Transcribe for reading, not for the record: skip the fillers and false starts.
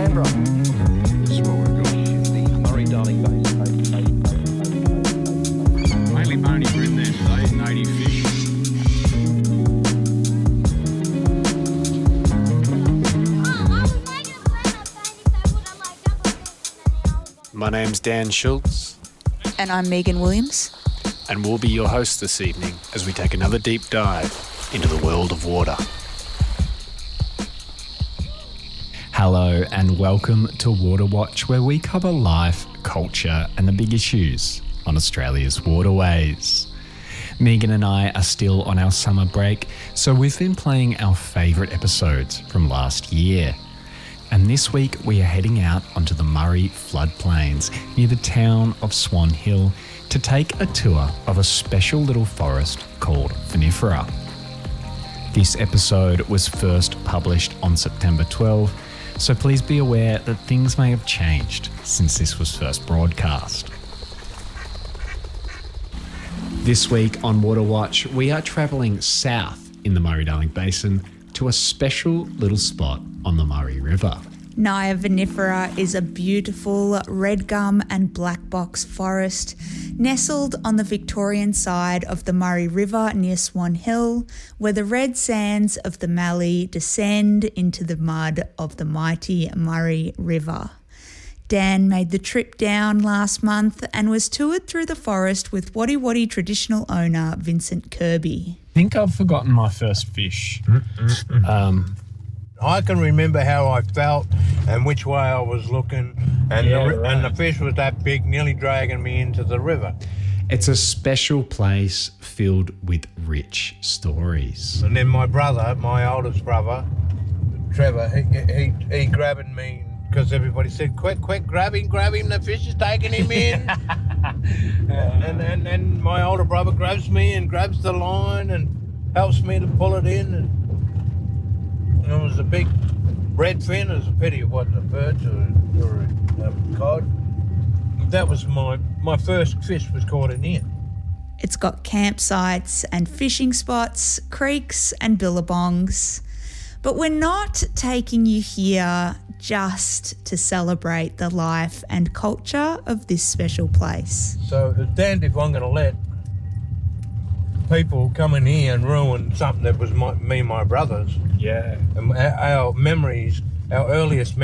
Canberra. This is what we've got here, the Murray-Darling Basin. Mainly bony bream there today, native fish. My name's Dan Schultz, And I'm Megan Williams. and we'll be your hosts this evening as we take another deep dive into the world of water. Hello and welcome to Water Watch, where we cover life, culture and the big issues on Australia's waterways. Megan and I are still on our summer break, so we've been playing our favourite episodes from last year. And this week we are heading out onto the Murray floodplains near the town of Swan Hill to take a tour of a special little forest called Vinifera. This episode was first published on September 12, so please be aware that things may have changed since this was first broadcast. This week on Water Watch, we are travelling south in the Murray-Darling Basin to a special little spot on the Murray River. Naya Vinifera is a beautiful red gum and black box forest nestled on the Victorian side of the Murray River near Swan Hill, where the red sands of the Mallee descend into the mud of the mighty Murray River. Dan made the trip down last month and was toured through the forest with Wadi Wadi traditional owner Vincent Kirby. I think I've forgotten my first fish. I can remember how I felt and which way I was looking, and, and the fish was that big, nearly dragging me into the river. It's a special place filled with rich stories. And then my brother, my oldest brother, Trevor, he grabbed me because everybody said, quick, grab him, the fish is taking him in. and my older brother grabs me and grabs the line and helps me to pull it in. And it was a big red fin. It was a pity it wasn't a perch or a cod. That was my first fish was caught in here. It's got campsites and fishing spots, creeks and billabongs. But we're not taking you here just to celebrate the life and culture of this special place. So it's damned if I'm going to let people come in here and ruin something that was me and my brothers. Yeah. And our memories, our earliest